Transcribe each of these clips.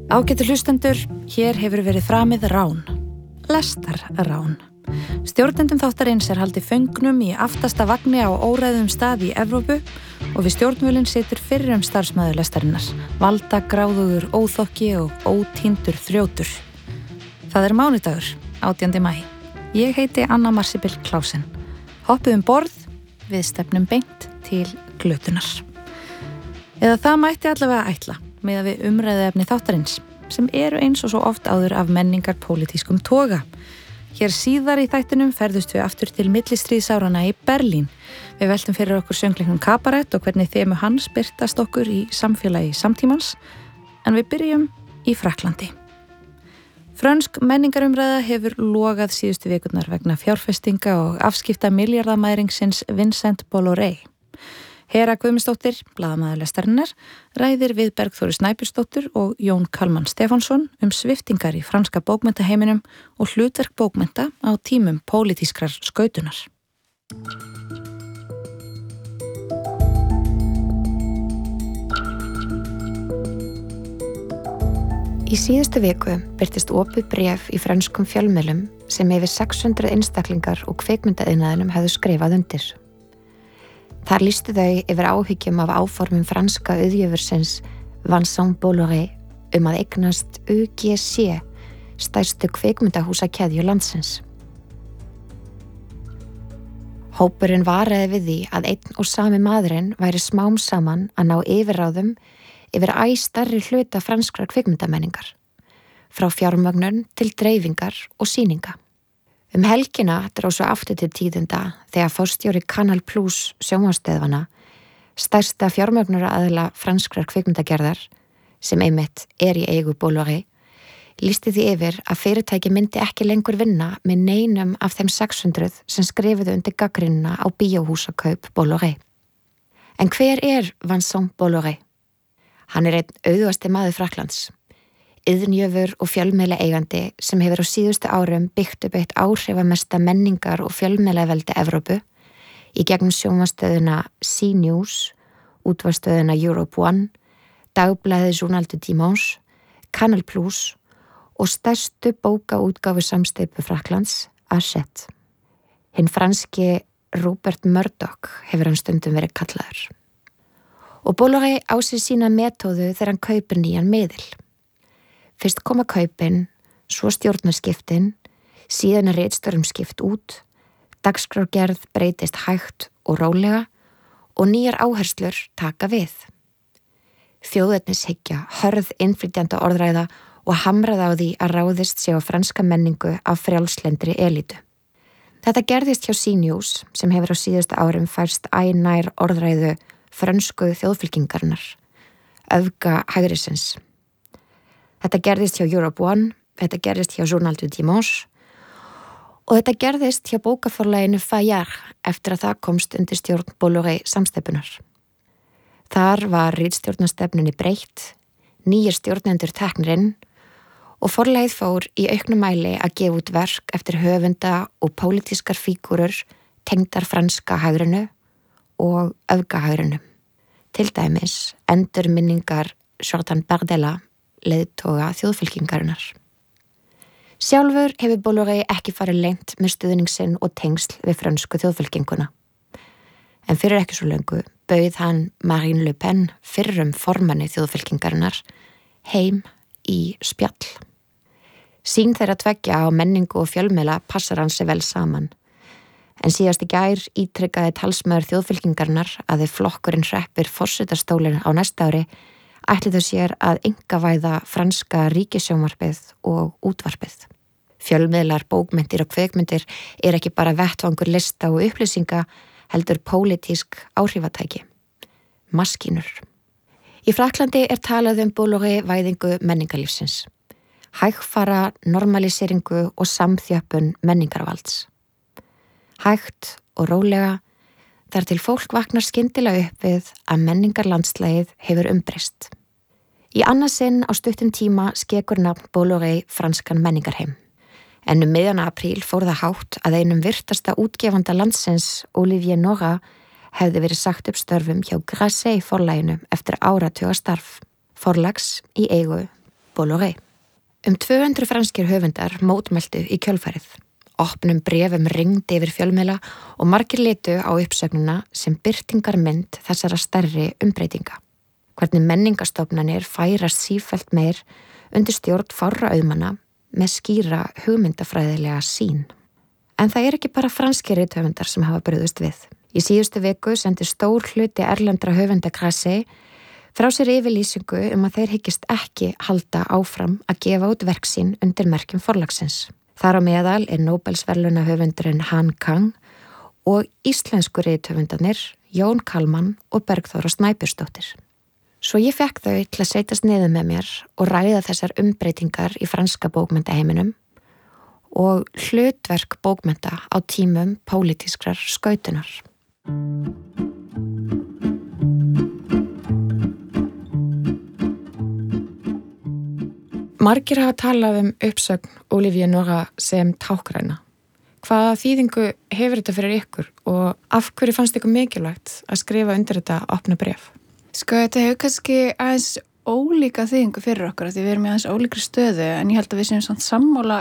Ágætu hlustendur, hér hefur verið framið rán. Lestarrán. Stjórnendum þáttarins haldið föngnum í aftasta vagni á óræðum stað í Evrópu og við stjórnvölinn situr fyrrum starfsmaður lestarinnar, valdagráðugur óþokki og ótíndur þrjótur. Það mánudagur, 18. maí. Ég heiti Anna Marsibil Klausen. Hoppuðum borð, við stefnum beint til glötunar. Eða það mætti allavega ætla, með að við umræðuefni þáttarins, sem eru eins og svo oft áður af menningar pólitískum toga. Hér síðar í þættinum ferðust við aftur til millistríðsárana í Berlín. Við veltum fyrir okkur söngleiknum Kabarett og hvernig þemu hans birtast okkur í samfélagi samtímans, en við byrjum í Frakklandi. Frönsk menningarumræða hefur logað síðustu vikurnar vegna fjárfestinga og afskipta milljarðamæringsins Vincent Bolloré. Hera Guðmundsdóttir, blaðamaður lestarinnar, ræðir við Bergþóru Snæbjörnsdóttur og Jón Kalman Stefánsson sviptingar í franska bókmenntaheiminum og hlutverk bókmennta á tímum pólitískrar skautunar. Í síðustu viku birtist opið bréf í frönskum fjölmiðlum sem yfir 600 einstaklingar og kvikmyndaiðnaðinum hefðu skrifað undir. Þar lýstu þau yfir áhyggjum af áformum franska auðjöfursins Vincent Bolloré að eignast UGC, stærstu kvikmyndahúsakeðju landsins. Hópurinn varaði við því að einn og sami maðurinn væri smám saman að ná yfirráðum yfir æ stærri hluta franskrar kvikmyndamenningar, frá fjármögnun til dreifingar og sýninga. Helgina dró svo aftur til tíðinda þegar forstjóri Canal Plus sjónvarpsstöðvanna, stærsta fjármögnunaraðila franskrar kvikmyndagerðar, sem einmitt í eigu Bolloré, lýsti því yfir að fyrirtæki myndi ekki lengur vinna með neinum af þeim 600 sem skrifuðu undir gagnrýnina á bíóhúsakaup Bolloré. En hver Vincent Bolloré? Hann einn auðugasti maður Frakklands, iðnjöfur og fjölmiðla eigandi sem hefur á síðustu árum byggt upp eitt áhrifamesta menningar og fjölmiðlaveldi Evrópu í gegnum sjónvarpsstöðina C-News, útvarpsstöðina Europe 1, dagblaðið Journal du Dimanche, Canal Plus og stærstu bókaútgáfu samsteypu Frakklands, Hachette. Hinn franski Rupert Murdoch hefur hann stundum verið kallaður. Og Bolloré á sér sína metóðu þegar hann kaupir nýjan miðil. Fyrst koma kaupin, svo stjórnarskiptin, síðan ritstjórum skipt út, dagskrárgerð breytist hægt og rólega og nýjar áherslur taka við. Þjóðernishyggja, hörð innflytjandi orðræða og hamraði á því að ráðist sé á franska menningu af frjálslendri elítu. Þetta gerðist hjá C-News sem hefur á síðustu árum færst æ nær orðræðu frönsku þjóðfylkingarinnar, öfga hægrisins. Þetta gerðist hjá Europe 1, þetta gerðist hjá Journal du Dimanche og þetta gerðist hjá bókaforlaginu Fayard eftir að það komst undir stjórn Bolloré samsteypunar. Þar var ritstjórnarstefnunni breytt, nýjir stjórnendur teknir inn og forlagið fór í auknum mæli að gefa út verk eftir höfunda og pólitískar fígúrur tengdar franska hægrinu og öfgahægrinu. Til dæmis endurminningar Jordan Bardella, leiðtoga þjóðfylkingarinnar. Sjálfur hefur Bolloré ekki farið leynt með stuðning sinn og tengsl við frönsku þjóðfylkinguna. En fyrir ekki svo löngu bauð hann Marine Le Pen, fyrrum formanni þjóðfylkingarinnar, heim í spjall. Sýn þeirra tveggja á menningu og fjölmiðla passar hann sig vel saman. En síðast í gær ítrykkaði talsmaður þjóðfylkingarinnar að ef flokkurinn hreppir forsetastólinn á næsta ári ætli þau sér að einkavæða franska ríkissjónvarpið og útvarpið. Fjölmiðlar, bókmenntir og kvikmyndir ekki bara vettvangur lista og upplýsinga, heldur pólitísk áhrifatæki. Maskínur. Í Frakklandi talað Bolloré væðingu menningarlífsins, hægfara normaliseringu og samþjöppun menningarvalds. Hægt og rólega þar til fólk vaknar skyndilega upp við að menningarlandslagið hefur umbreyst. Í annað sinn á stuttum tíma skekur nafn Bolloré franskan menningarheim. En miðjan apríl fór það hátt að einum virtasta útgefanda landsins, Olivier Nora, hefði verið sagt upp störfum hjá Grasset forlaginu eftir áratuga starf, forlags í eigu Bolloré. 200 franskir höfundar mótmæltu í kjölfarið. Opnum bréfum ringdi yfir fjölmiðla og margir litu á uppsögnuna sem birtingarmynd þessara stærri umbreytinga. Hvernig menningarstofnanir færast sífellt meir undir stjórn fárra auðmanna með skýra hugmyndafræðilega sýn. En það ekki bara franskir rithöfundar sem hafa brugðist við. Í síðustu viku sendi stór hluti erlendra höfunda Grasset frá sér yfirlýsingu að þeir hyggist ekki halda áfram að gefa út verk sín undir merkjum forlagsins. Þar á meðal Nóbelsverðlauna höfundurinn Han Kang og íslensku rithöfundarnir Jón Kalman og Bergþóra Snæbjörnsdóttir. Svo ég fekk þau til að setjast niður með mér og ræða þessar umbreytingar í franska bókmenntaheiminum og hlutverk bókmennta á tímum pólitískrar skautunar. Margir hafa talað uppsögn Olivier Nora sem táknræna. Hvaða þýðingu hefur þetta fyrir ykkur og af hverju fannst ykkur mikilvægt að skrifa undir þetta opna bréf? Þetta hefur kannski aðeins ólíka þýðingu fyrir okkur því við erum í aðeins ólíkri stöðu en ég held að við séum samt sammála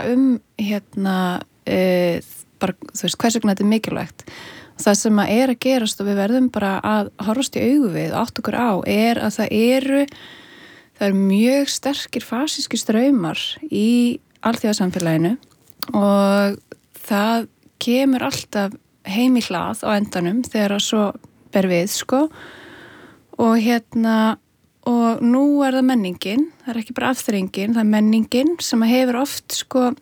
bara, hvers vegna þetta er mikilvægt. Það sem að gerast og við verðum bara að horfast í augu við og átt okkur á að það eru mjög sterkir fasískir straumar í alþjóðasamfélaginu og það kemur alltaf heim í hlað á endanum þegar það svo ber við, og nú það menningin, það ekki bara afþreyingin, það menningin sem hefur oft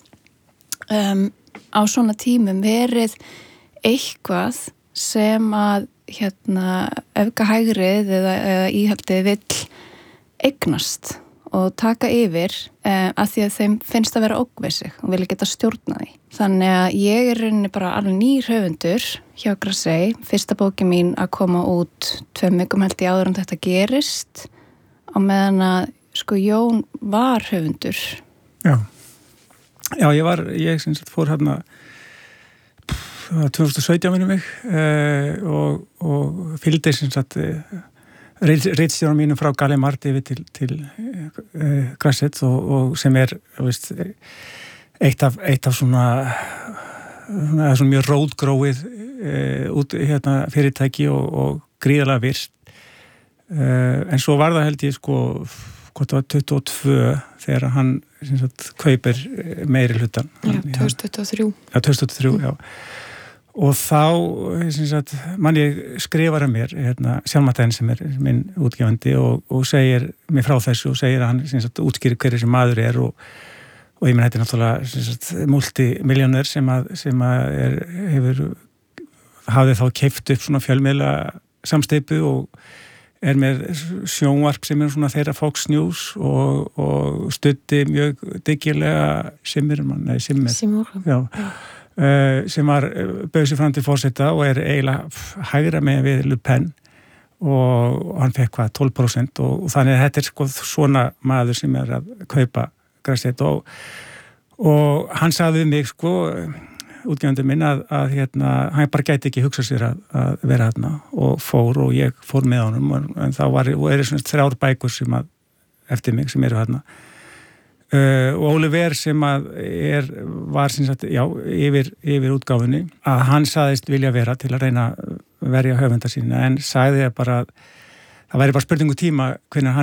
á svona tímum verið eitthvað sem að öfgahægrið eða íhaldið vill eignast og taka yfir að því að þeim finnst að vera ógn við sig og vilja geta stjórna því. Þannig að ég rauninni bara alveg nýr höfundur hjá Grasset, fyrsta bókin mín að koma út 2 vikum held ég áður en þetta gerist á meðan að Jón var höfundur. Já, ég fór 2017 minnum mig og fylgdi ritstjórum mínum frá Gallimard yfir til Grasset og sem eitt af svona mjög rótgróið fyrirtæki og gríðarlega virst en svo var það held ég hvort það var 22 þegar hann kaupir meiri hlutan. Já, 2023. Já, 2023, já. Og þá mann ég skrifar mér Sjálfmataðin sem minn útgefandi og segir mér frá þessu og segir að hann útskýrir hver þessi maður og ég menn þetta náttúrulega multimilljónir sem hafði þá keypt upp svona fjölmiðla samsteypu og með sjónvarp sem svona þeirra Fox News og studdi mjög dyggilega Simmer. Já. Sem bauð sér fram til forseta og eiginlega hægra með við Le Pen og hann fekk 12% og þannig að þetta svona maður sem að kaupa Grasset og hann sagði við mig útgefandi minn að hann bara gæti ekki hugsað sér að vera þarna og ég fór með honum en þá eru svona 3 bækur sem eftir mig sem eru þarna. Og Oliver sem var yfir útgáfunni að hann sagðist vilja vera til að reyna að verja höfundar sína en sagði bara það væri bara spurningu tíma hvenær